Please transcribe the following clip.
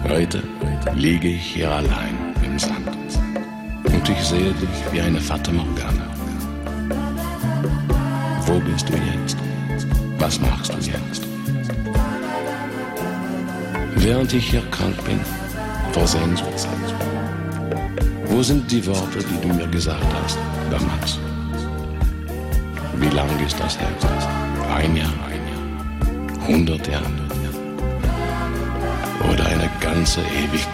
Heute liege ich hier allein im Sand und ich sehe dich wie eine Fata Morgana. Wo bist du jetzt? Was machst du jetzt? Während ich hier krank bin, vor Sehnsucht, wo sind die Worte, die du mir gesagt hast, damals? Wie lang ist das her? 1 Jahr, 100 Jahre oder eine ganze Ewigkeit?